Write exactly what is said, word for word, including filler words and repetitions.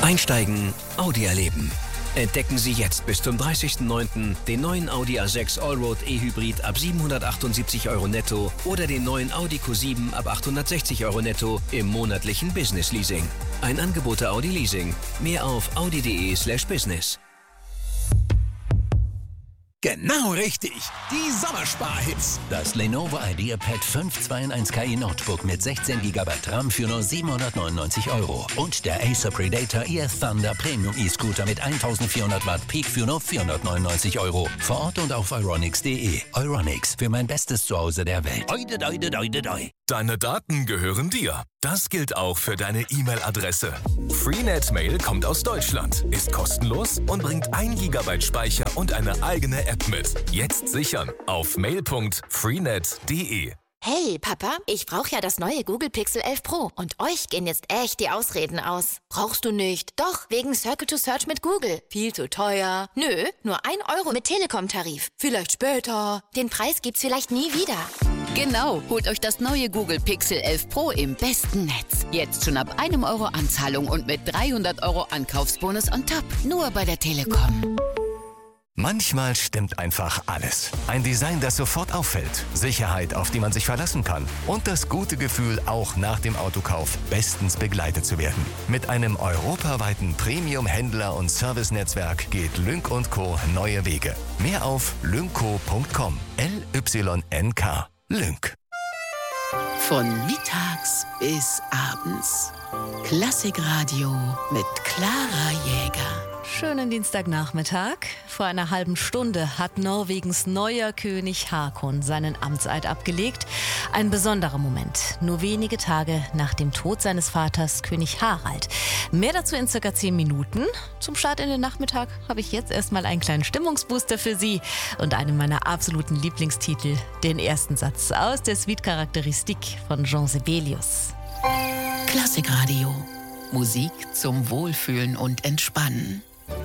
Einsteigen, Audi erleben. Entdecken Sie jetzt bis zum dreißigsten neunten den neuen Audi A sechs Allroad E-Hybrid ab siebenhundertachtundsiebzig Euro netto oder den neuen Audi Q sieben ab achthundertsechzig Euro netto im monatlichen Business Leasing. Ein Angebot der Audi Leasing. Mehr auf audi.de slash business. Genau richtig, die Sommersparhits. Das Lenovo IdeaPad fünf zwei in eins Ki Notebook mit sechzehn Gigabyte RAM für nur siebenhundertneunundneunzig Euro. Und der Acer Predator E F Thunder Premium E-Scooter mit eintausendvierhundert Watt Peak für nur vierhundertneunundneunzig Euro. Vor Ort und auf euronics punkt de. Euronics, für mein bestes Zuhause der Welt. Oide, oide, oide, oide. Deine Daten gehören dir. Das gilt auch für deine E-Mail-Adresse. Freenet Mail kommt aus Deutschland, ist kostenlos und bringt ein Gigabyte Speicher und eine eigene App mit. Jetzt sichern auf mail punkt freenet punkt de. Hey, Papa, ich brauche ja das neue Google Pixel elf Pro und euch gehen jetzt echt die Ausreden aus. Brauchst du nicht? Doch, wegen Circle to Search mit Google. Viel zu teuer. Nö, nur ein Euro mit Telekom-Tarif. Vielleicht später. Den Preis gibt's vielleicht nie wieder. Genau, holt euch das neue Google Pixel elf Pro im besten Netz. Jetzt schon ab einem Euro Anzahlung und mit dreihundert Euro Ankaufsbonus on top. Nur bei der Telekom. Manchmal stimmt einfach alles. Ein Design, das sofort auffällt. Sicherheit, auf die man sich verlassen kann. Und das gute Gefühl, auch nach dem Autokauf bestens begleitet zu werden. Mit einem europaweiten Premium-Händler- und Servicenetzwerk geht Lynk und Co. neue Wege. Mehr auf lynco punkt com. L Y N K. Lynk. Von mittags bis abends. Klassikradio mit Clara Jäger. Schönen Dienstagnachmittag. Vor einer halben Stunde hat Norwegens neuer König Haakon seinen Amtseid abgelegt. Ein besonderer Moment. Nur wenige Tage nach dem Tod seines Vaters, König Harald. Mehr dazu in circa zehn Minuten. Zum Start in den Nachmittag habe ich jetzt erstmal einen kleinen Stimmungsbooster für Sie und einen meiner absoluten Lieblingstitel, den ersten Satz aus der Suite Charakteristik von Jean Sibelius. Klassikradio. Musik zum Wohlfühlen und Entspannen.